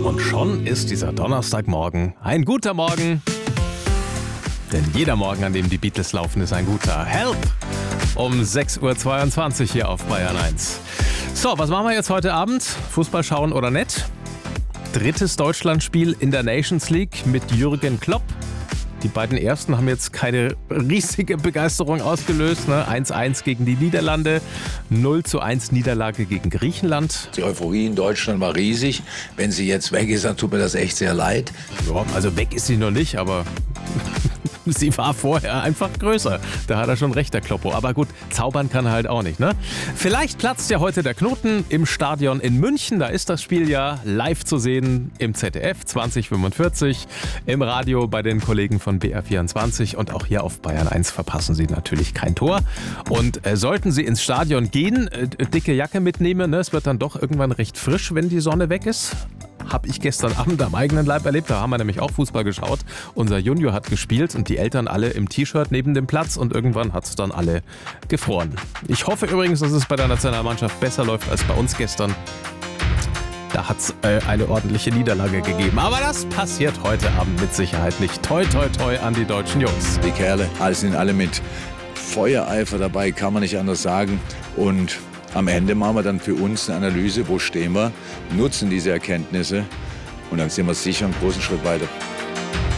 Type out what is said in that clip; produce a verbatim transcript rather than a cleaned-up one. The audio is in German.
Und schon ist dieser Donnerstagmorgen ein guter Morgen. Denn jeder Morgen, an dem die Beatles laufen, ist ein guter. Help! Um sechs Uhr zweiundzwanzig hier auf Bayern eins. So, was machen wir jetzt heute Abend? Fußball schauen oder nicht? Drittes Deutschlandspiel in der Nations League mit Jürgen Klopp. Die beiden ersten haben jetzt keine riesige Begeisterung ausgelöst. Ne? eins eins gegen die Niederlande, null zu eins Niederlage gegen Griechenland. Die Euphorie in Deutschland war riesig. Wenn sie jetzt weg ist, dann tut mir das echt sehr leid. Ja, also weg ist sie noch nicht, aber sie war vorher einfach größer. Da hat er schon recht, der Kloppo. Aber gut, zaubern kann er halt auch nicht, ne? Vielleicht platzt ja heute der Knoten im Stadion in München. Da ist das Spiel ja live zu sehen im Z D F zwanzig fünfundvierzig, im Radio bei den Kollegen von B R vierundzwanzig und auch hier auf Bayern eins verpassen Sie natürlich kein Tor. Und äh, sollten Sie ins Stadion gehen, äh, dicke Jacke mitnehmen, ne? Es wird dann doch irgendwann recht frisch, wenn die Sonne weg ist. Habe ich gestern Abend am eigenen Leib erlebt. Da haben wir nämlich auch Fußball geschaut. Unser Junior hat gespielt und die Eltern alle im T-Shirt neben dem Platz und irgendwann hat es dann alle gefroren. Ich hoffe übrigens, dass es bei der Nationalmannschaft besser läuft als bei uns gestern. Da hat es äh, eine ordentliche Niederlage gegeben. Aber das passiert heute Abend mit Sicherheit nicht. Toi, toi, toi an die deutschen Jungs. Die Kerle, alle sind alle mit Feuereifer dabei, kann man nicht anders sagen. Und am Ende machen wir dann für uns eine Analyse, wo stehen wir, nutzen diese Erkenntnisse und dann sind wir sicher einen großen Schritt weiter.